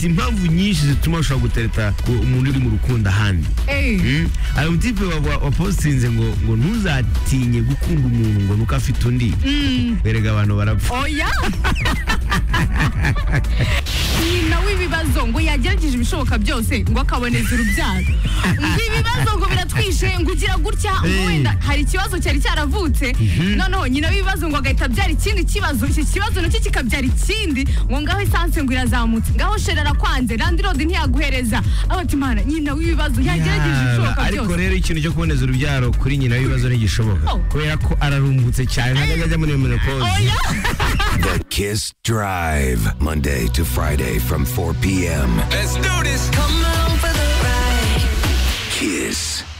impamvu nyinshi zituma ushobora gutereta umuntu uri mu rukundo ahandi. Hari umutipe wapostinze ngo ntuzatinye gukunda umuntu ngo nuko afite undi. Berega abantu barapfa. Oya. Nyina w'ibibazo ngo yagerageje ibishoboka byose ngo akaboneza urubyaro. Ibibazo ngo biratwishe ngo ugira gutya ngo wenda hari ikibazo cyari cyaravutse noneho nyina w'ibibazo ngo agahita abyara ikindi kibazo, iki kibazo nacyo kikabyara ikindi ngo ngaho esanse ngo irazamutse ngaho sherera kwanze Land Road ntiyaguhereza abati mana nyina w'ibibazo yagerageje ibishoboka byose. Ariko rero ikintu cyo kuboneza urubyaro kuri nyina w'ibibazo ntigishoboka kubera ko ararumbutse cyane ntabwo ajya muri menopause. The Kiss Drive, Monday to Friday from 4 p.m. Let's do this. Come on for the ride. Kiss.